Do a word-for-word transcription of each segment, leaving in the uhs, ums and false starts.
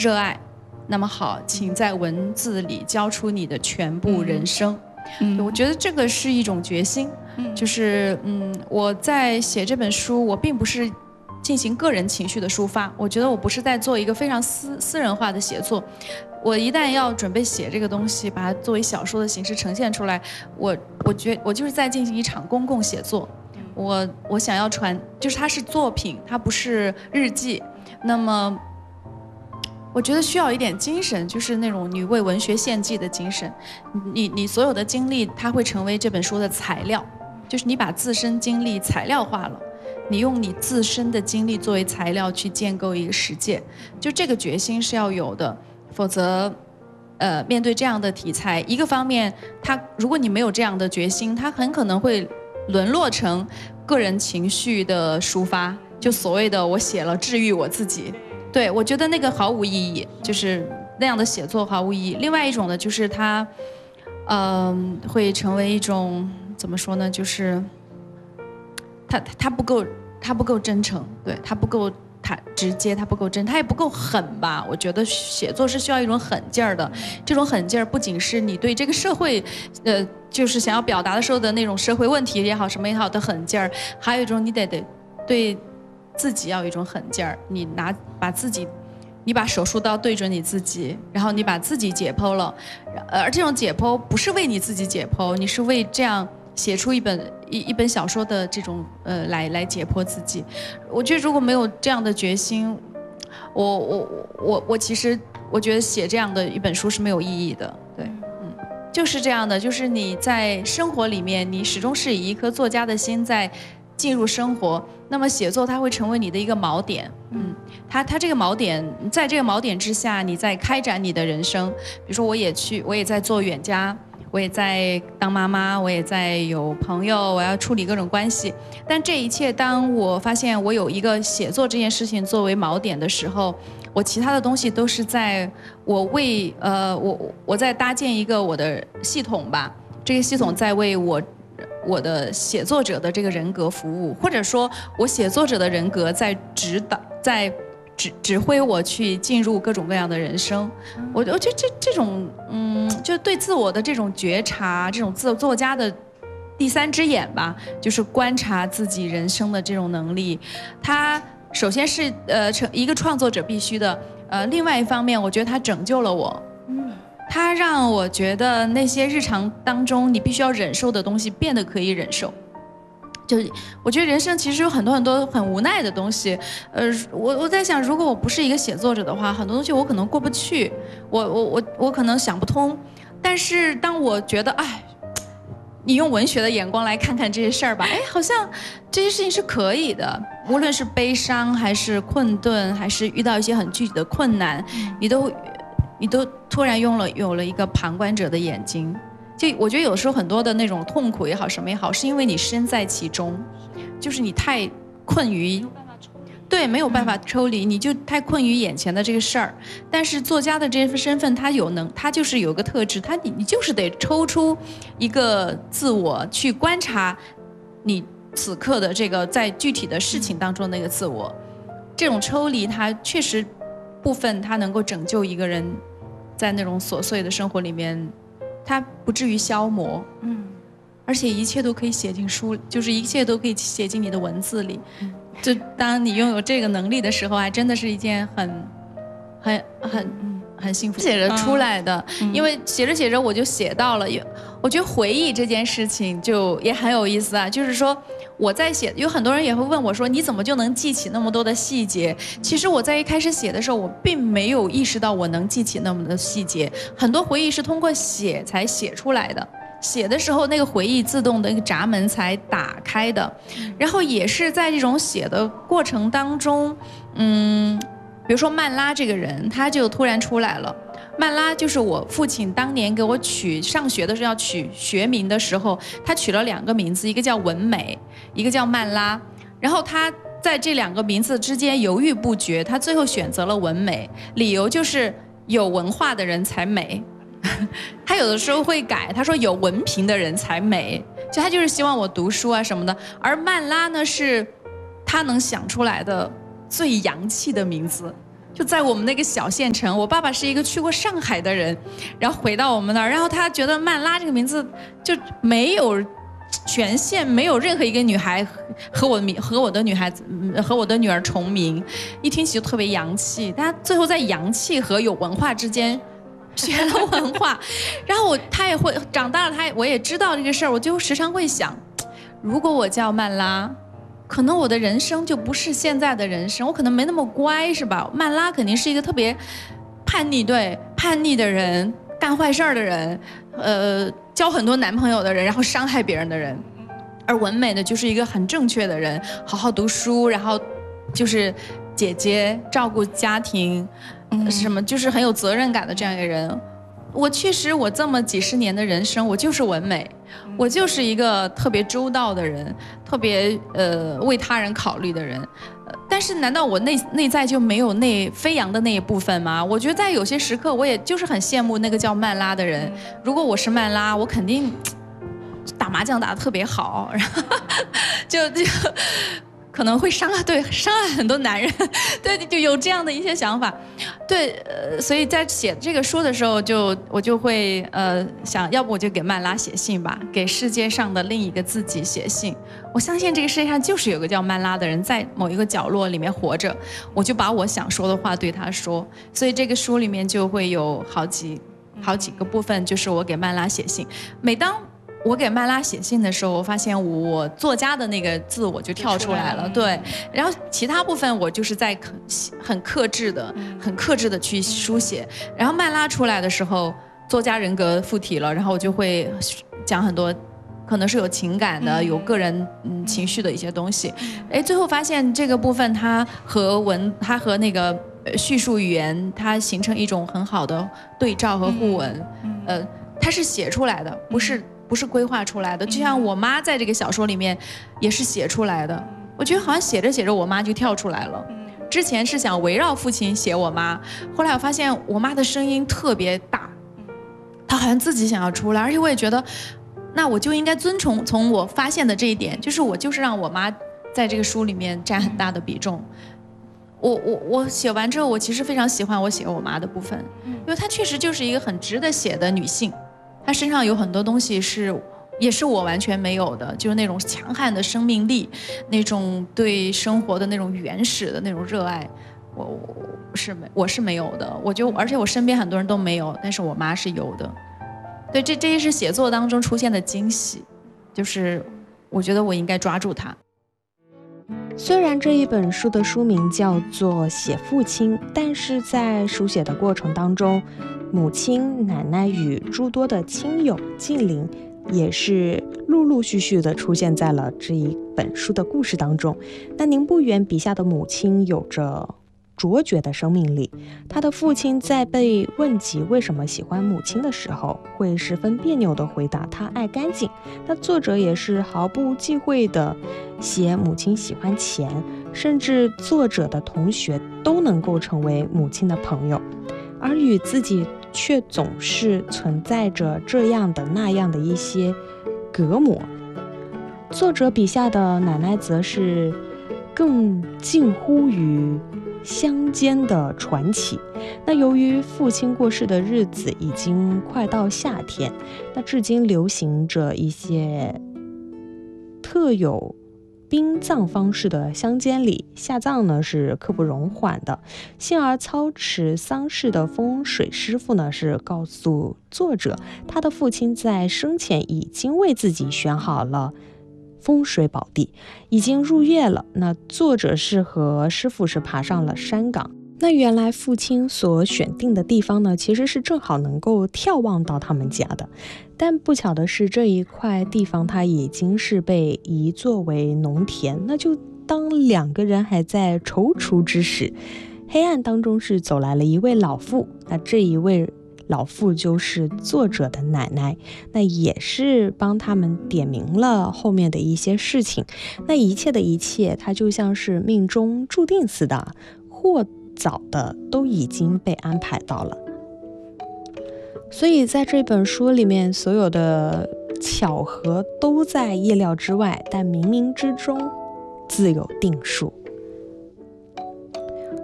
热爱，那么好，请在文字里交出你的全部人生。嗯，我觉得这个是一种决心。嗯，就是嗯，我在写这本书，我并不是进行个人情绪的抒发，我觉得我不是在做一个非常私私人化的写作。我一旦要准备写这个东西，把它作为小说的形式呈现出来，我我觉我就是在进行一场公共写作。我我想要传，就是它是作品，它不是日记。那么，我觉得需要一点精神，就是那种你为文学献祭的精神。你你所有的经历，它会成为这本书的材料，就是你把自身经历材料化了。你用你自身的经历作为材料去建构一个世界，就这个决心是要有的，否则，呃，面对这样的题材，一个方面，它如果你没有这样的决心，它很可能会沦落成个人情绪的抒发，就所谓的我写了治愈我自己，对，我觉得那个毫无意义，就是那样的写作毫无意义。另外一种呢，就是它，嗯、呃，会成为一种怎么说呢，就是。他他不够，他不够真诚，对他不够他直接，他不够真，他也不够狠吧？我觉得写作是需要一种狠劲儿的，这种狠劲儿不仅是你对这个社会，呃，就是想要表达的时候的那种社会问题也好，什么也好的狠劲儿，还有一种你得得对自己要有一种狠劲儿，你拿把自己，你把手术刀对准你自己，然后你把自己解剖了，而这种解剖不是为你自己解剖，你是为这样。写出一本一一本小说的这种呃来来解剖自己，我觉得如果没有这样的决心，我我我我其实我觉得写这样的一本书是没有意义的，对，嗯，就是这样的，就是你在生活里面，你始终是以一颗作家的心在进入生活，那么写作它会成为你的一个锚点，嗯，它它这个锚点，在这个锚点之下，你在开展你的人生，比如说我也去，我也在做远家。我也在当妈妈，我也在有朋友，我要处理各种关系。但这一切，当我发现我有一个写作这件事情作为锚点的时候，我其他的东西都是在我为呃我我在搭建一个我的系统吧。这个系统在为我我的写作者的这个人格服务，或者说我写作者的人格在指导在。指指挥我去进入各种各样的人生，我我觉得这这种嗯，就对自我的这种觉察，这种自作家的第三只眼吧，就是观察自己人生的这种能力，它首先是呃成一个创作者必须的，呃，另外一方面，我觉得它拯救了我，嗯，它让我觉得那些日常当中你必须要忍受的东西变得可以忍受。就我觉得人生其实有很多很多很无奈的东西，呃，我我在想，如果我不是一个写作者的话，很多东西我可能过不去，我我我我可能想不通。但是当我觉得，哎，你用文学的眼光来看看这些事儿吧，哎，好像这些事情是可以的，无论是悲伤还是困顿，还是遇到一些很具体的困难，你都你都突然用了有了一个旁观者的眼睛。就我觉得有时候很多的那种痛苦也好，什么也好，是因为你身在其中，就是你太困于，对，没有办法抽离，你就太困于眼前的这个事儿。但是作家的这份身份，他有能，他就是有个特质，他你你就是得抽出一个自我去观察你此刻的这个在具体的事情当中的那个自我。这种抽离，它确实部分它能够拯救一个人，在那种琐碎的生活里面。它不至于消磨，嗯，而且一切都可以写进书，就是一切都可以写进你的文字里。嗯、就当你拥有这个能力的时候，还真的是一件很、很、很、很幸福写着出来的。嗯、因为写着写着我就写到了，我觉得回忆这件事情就也很有意思啊。就是说我在写，有很多人也会问我说，你怎么就能记起那么多的细节？其实我在一开始写的时候，我并没有意识到我能记起那么多细节。很多回忆是通过写才写出来的，写的时候那个回忆自动的一个闸门才打开的。然后也是在这种写的过程当中，嗯，比如说曼拉这个人，他就突然出来了。曼拉就是我父亲当年给我取上学的时候要取学名的时候，他取了两个名字，一个叫文美，一个叫曼拉。然后他在这两个名字之间犹豫不决，他最后选择了文美，理由就是有文化的人才美。他有的时候会改，他说有文凭的人才美，就他就是希望我读书啊什么的。而曼拉呢，是他能想出来的最洋气的名字。 就在我们那个小县城。我爸爸是一个去过上海的人，然后回到我们那儿，然后他觉得曼拉这个名字就没有全县没有任何一个女孩和我名和我的女孩子和我的女儿重名，一听起就特别洋气。但他最后在洋气和有文化之间学了文化，然后我他也会长大了，他我也知道这个事儿，我就时常会想，如果我叫曼拉，可能我的人生就不是现在的人生，我可能没那么乖，是吧？曼拉肯定是一个特别叛逆，对，叛逆的人，干坏事儿的人，呃，交很多男朋友的人，然后伤害别人的人。而文美呢，就是一个很正确的人，好好读书，然后就是姐姐照顾家庭。什么就是很有责任感的这样一个人。我确实我这么几十年的人生，我就是文美，我就是一个特别周到的人，特别呃为他人考虑的人。呃、但是难道我内内在就没有那飞扬的那一部分吗？我觉得在有些时刻，我也就是很羡慕那个叫曼拉的人。如果我是曼拉，我肯定打麻将打得特别好，然后就就。可能会伤害对伤害很多男人，对，就有这样的一些想法，对，呃，所以在写这个书的时候就，就我就会呃想，要不我就给曼拉写信吧，给世界上的另一个自己写信。我相信这个世界上就是有个叫曼拉的人在某一个角落里面活着，我就把我想说的话对他说。所以这个书里面就会有好几好几个部分，就是我给曼拉写信。每当我给曼拉写信的时候，我发现我作家的那个字我就跳出来了，对。然后其他部分我就是在很克制的、很克制的去书写。然后曼拉出来的时候，作家人格附体了，然后我就会讲很多，可能是有情感的、有个人嗯情绪的一些东西。哎，最后发现这个部分它和文，它和那个叙述语言，它形成一种很好的对照和互文。呃，它是写出来的，不是。不是规划出来的，就像我妈在这个小说里面也是写出来的。我觉得好像写着写着我妈就跳出来了。之前是想围绕父亲写我妈，后来我发现我妈的声音特别大，她好像自己想要出来，而且我也觉得那我就应该遵从从我发现的这一点，就是我就是让我妈在这个书里面占很大的比重。我我我写完之后，我其实非常喜欢我写我妈的部分，因为她确实就是一个很值得写的女性。她身上有很多东西是，也是我完全没有的，就是那种强悍的生命力，那种对生活的那种原始的那种热爱，我我是没我是没有的。我就而且我身边很多人都没有，但是我妈是有的。对，这这也是写作当中出现的惊喜，就是我觉得我应该抓住它。 虽然这一本书的书名叫做《写父亲》，但是在书写的过程当中，母亲、奶奶与诸多的亲友近邻也是陆陆续续的出现在了这一本书的故事当中。那宁不远笔下的母亲有着卓绝的生命力，他的父亲在被问及为什么喜欢母亲的时候，会十分别扭地回答他爱干净。那作者也是毫不忌讳地写母亲喜欢钱，甚至作者的同学都能够成为母亲的朋友，而与自己却总是存在着这样的那样的一些隔膜。作者笔下的奶奶则是更近乎于乡间的传奇。那由于父亲过世的日子已经快到夏天，那至今流行着一些特有殡葬方式的乡间里，下葬呢是刻不容缓的。幸而操持丧事的风水师傅呢是告诉作者，他的父亲在生前已经为自己选好了风水宝地，已经入夜了。那作者是和师傅是爬上了山岗。那原来父亲所选定的地方呢，其实是正好能够眺望到他们家的。但不巧的是，这一块地方它已经是被移作为农田。那就当两个人还在踌躇之时，黑暗当中是走来了一位老妇。那这一位老妇就是作者的奶奶，那也是帮他们点明了后面的一些事情。那一切的一切，它就像是命中注定似的，或早的都已经被安排到了。所以在这本书里面，所有的巧合都在意料之外，但冥冥之中自有定数。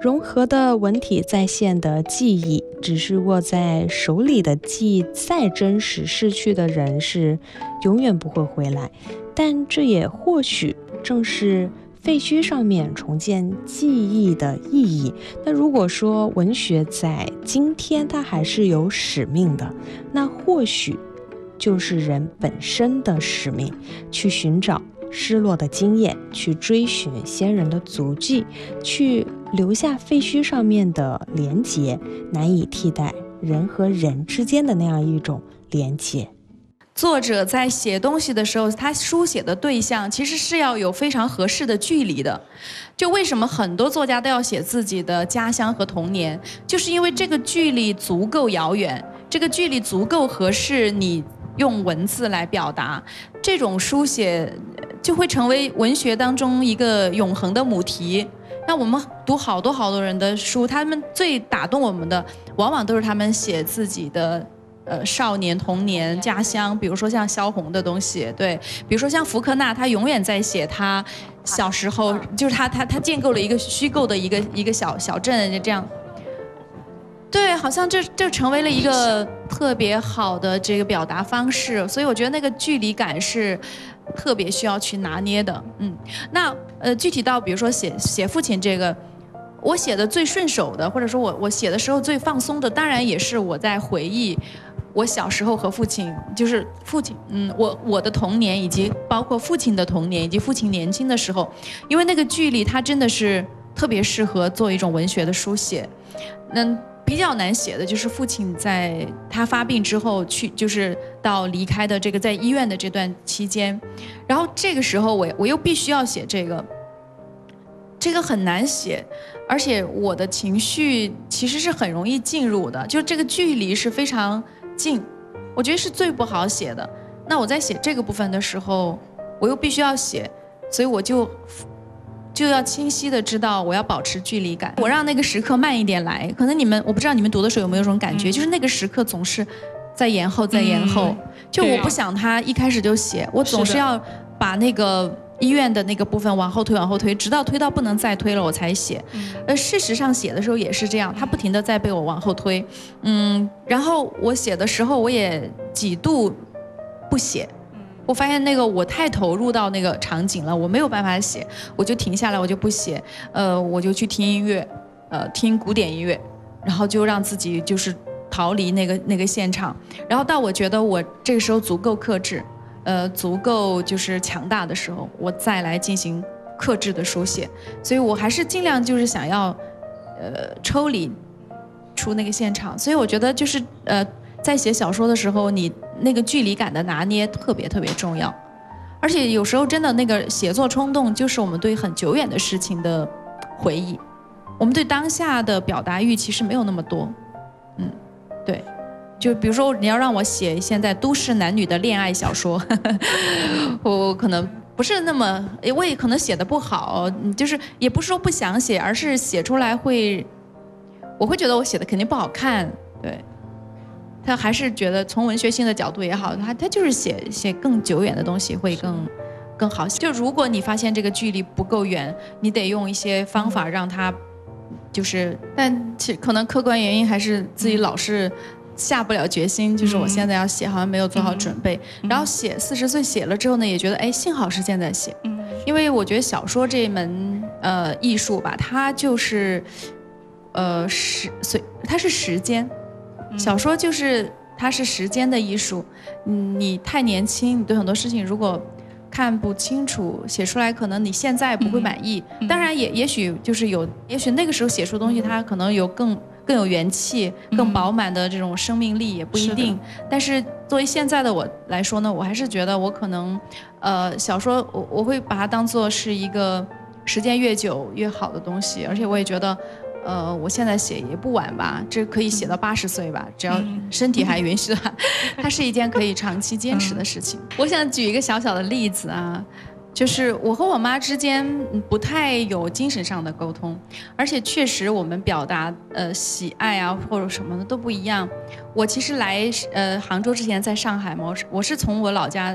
融合的文体再现的记忆，只是握在手里的记忆再真实，逝去的人是永远不会回来。但这也或许正是废墟上面重建记忆的意义。那如果说文学在今天它还是有使命的，那或许就是人本身的使命，去寻找失落的经验，去追寻先人的足迹，去留下废墟上面的连结，难以替代人和人之间的那样一种连结。 作者在写东西的时候，他书写的对象其实是要有非常合适的距离的。就为什么很多作家都要写自己的家乡和童年，就是因为这个距离足够遥远，这个距离足够合适你用文字来表达，这种书写就会成为文学当中一个永恒的母题。那我们读好多好多人的书，他们最打动我们的往往都是他们写自己的呃，少年、童年、家乡，比如说像萧红的东西，对，比如说像福克纳，他永远在写他小时候，就是他他他建构了一个虚构的一个一个小小镇，就这样，对，好像这这成为了一个特别好的这个表达方式，所以我觉得那个距离感是特别需要去拿捏的，嗯，那呃，具体到比如说写写父亲这个。我写的最顺手的，或者说我我写的时候最放松的，当然也是我在回忆我小时候和父亲，就是父亲，嗯，我我的童年，以及包括父亲的童年，以及父亲年轻的时候，因为那个距离，它真的是特别适合做一种文学的书写。那比较难写的就是父亲在他发病之后去，就是到离开的这个在医院的这段期间，然后这个时候我我又必须要写这个。这个很难写，而且我的情绪其实是很容易进入的，就这个距离是非常近，我觉得是最不好写的。那我在写这个部分的时候，我又必须要写，所以我就就要清晰的知道我要保持距离感，我让那个时刻慢一点来。可能你们我不知道你们读的时候有没有这种感觉，就是那个时刻总是在延后，在延后。就我不想他一开始就写，我总是要把那个。医院的那个部分往后推往后推，直到推到不能再推了我才写。呃，事实上写的时候也是这样，他不停地在被我往后推。嗯，然后我写的时候我也几度不写，我发现那个我太投入到那个场景了，我没有办法写，我就停下来，我就不写。呃，我就去听音乐，呃，听古典音乐，然后就让自己就是逃离那个那个现场。然后到我觉得我这个时候足够克制。呃，足够就是强大的时候，我再来进行克制的书写，所以我还是尽量就是想要，呃，抽离出那个现场。所以我觉得就是呃，在写小说的时候，你那个距离感的拿捏特别特别重要，而且有时候真的那个写作冲动就是我们对很久远的事情的回忆，我们对当下的表达欲其实没有那么多，嗯，对。就比如说你要让我写现在都市男女的恋爱小说，呵呵我可能不是那么，我也可能写得不好，就是也不是说不想写，而是写出来会，我会觉得我写的肯定不好看，对。他还是觉得从文学性的角度也好，他他就是写写更久远的东西会更更好。就如果你发现这个距离不够远，你得用一些方法让他，就是，但其可能客观原因还是自己老是。下不了决心，就是我现在要写，好像没有做好准备。嗯、然后写四十岁写了之后呢，也觉得哎，幸好是现在写，嗯、因为我觉得小说这一门呃艺术吧，它就是呃时随它是时间，小说就是它是时间的艺术。嗯，你太年轻，你对很多事情如果看不清楚，写出来可能你现在不会满意。嗯、当然也也许就是有，也许那个时候写出东西，它可能有更。更有元气、更饱满的这种生命力也不一定。嗯、是但是作为现在的我来说呢，我还是觉得我可能，呃，小说我我会把它当作是一个时间越久越好的东西，而且我也觉得，呃，我现在写也不晚吧，这可以写到八十岁吧，只要身体还允许的话，它是一件可以长期坚持的事情。嗯、我想举一个小小的例子啊。就是我和我妈之间不太有精神上的沟通，而且确实我们表达呃喜爱啊或者什么的都不一样。我其实来呃杭州之前在上海嘛，我是我是从我老家